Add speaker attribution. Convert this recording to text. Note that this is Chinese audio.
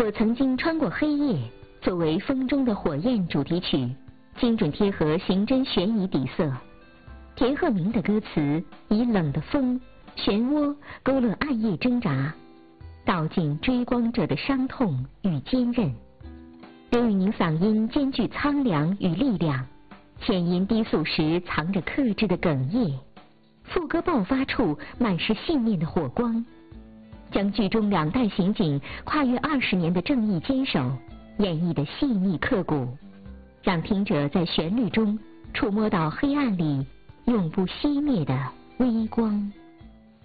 Speaker 1: 我曾经穿过黑夜作为《风中的火焰》主题曲，精准贴合刑侦悬疑底色。田鹤鸣的歌词以冷的风、漩涡勾勒暗夜挣扎，道尽追光者的伤痛与坚韧。刘宇宁嗓音兼具苍凉与力量，浅吟低诉时藏着克制的哽咽，副歌爆发处满是信念的火光，将剧中两代刑警跨越20年的正义坚守演绎的细腻刻骨，让听者在旋律中触摸到黑暗里永不熄灭的微光。